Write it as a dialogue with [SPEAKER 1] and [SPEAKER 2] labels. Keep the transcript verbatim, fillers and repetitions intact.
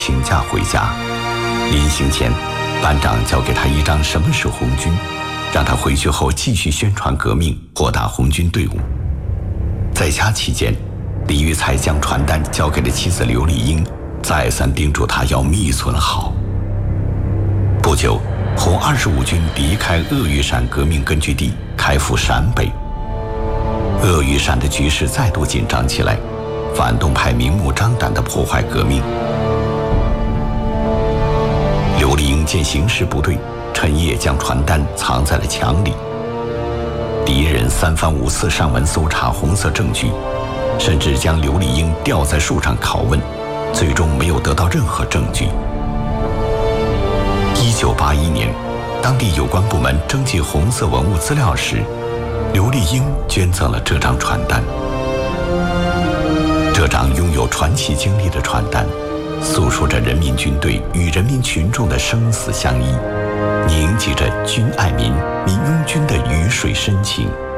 [SPEAKER 1] 请假回家。临行前，班长交给他一张什么是红军，让他回去后继续宣传革命，扩大红军队伍。在家期间，李育才将传单交给了妻子刘丽英，再三叮嘱他要密存好。不久，红二十五军离开鄂豫陕革命根据地，开赴陕北。鄂豫陕的局势再度紧张起来，反动派明目张胆地破坏革命。刘丽英见形势不对，趁夜将传单藏在了墙里。敌人三番五次上门搜查红色证据，甚至将刘丽英吊在树上拷问，最终没有得到任何证据。一九八一年，当地有关部门征集红色文物资料时，刘丽英捐赠了这张传单。这张拥有传奇经历的传单，诉说着人民军队与人民群众的生死相依，凝集着军爱民、民拥军的鱼水深情。